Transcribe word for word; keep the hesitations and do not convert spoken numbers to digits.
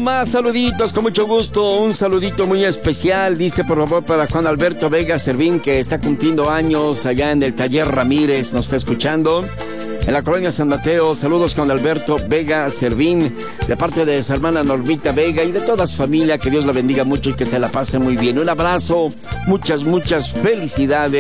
más saluditos, con mucho gusto. Un saludito muy especial, dice por favor para Juan Alberto Vega Servín, que está cumpliendo años allá en el taller Ramírez, nos está escuchando. En la colonia San Mateo, saludos con Alberto Vega Servín, de parte de su hermana Normita Vega y de toda su familia, que Dios la bendiga mucho y que se la pase muy bien. Un abrazo, muchas, muchas felicidades.